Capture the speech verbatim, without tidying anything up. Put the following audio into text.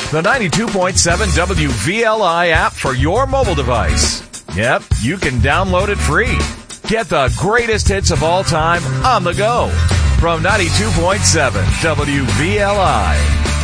the ninety-two point seven W V L I app for your mobile device. Yep, you can download it free. Get the greatest hits of all time on the go from ninety-two point seven W V L I.